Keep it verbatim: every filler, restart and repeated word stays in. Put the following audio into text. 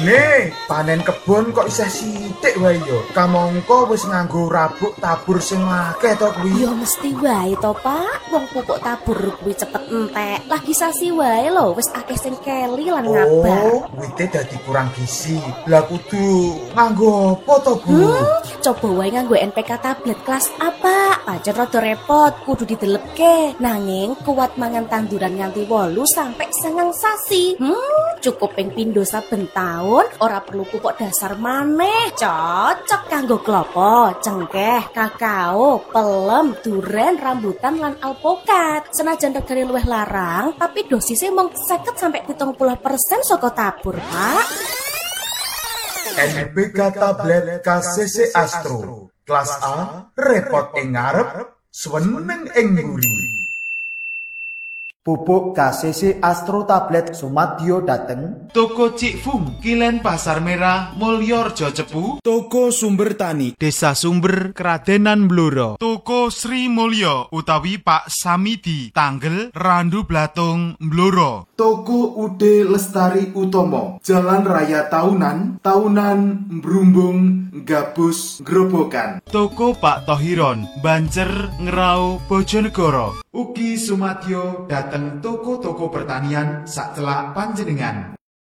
Nih, panen kebon kok isih sithik wae yo. Kamangka wis nganggo rabuk tabur sing akeh to kuwi. Ya mesti wae to, Pak. Wong pupuk tabur kuwi cepet entek. Lagi sasi wae lho, wis akeh sing keli lan ngabar. Oh, wite dadi kurang gizi. Lah kudu nganggo apa to, Bu? Hmm, coba wae nganggo N P K tablet kelas apa? Pancen rada repot, kudu didelepke. Nanging kuat mangan tanduran nganti wolu sampai sangang sasi. Hmm, cukup ping pindho saben taun, ora perlu pupuk dasar maneh. Cocok kanggo klopo, cengkeh, kakao, pelem, duren, rambutan lan alpukat. Senajan regane luwih larang, tapi dosisnya mung seket sampai pitung puluh persen saka tabur, Pak. N P K tablet K C C Astro. Kelas A, repot ing ngarep, sweneng ing mburi. Pupuk K C C Astro tablet sumadyo dateng Toko Cikfung, Kilen Pasar Merah, Mulyorjo Cepu. Toko Sumber Tani, Desa Sumber, Kradenan Blora. Toko Sri Mulyo utawi Pak Samidi, Tanggel, Randu Blatung, Blora. Toko Ude Lestari Utomo, Jalan Raya Taunan, Taunan, Brumbung, Gabus, Grobogan. Toko Pak Tohiron, Bancer, Ngerau, Bojonegoro. Ugi sumadyo dateng toko-toko pertanian sak celak panjenengan.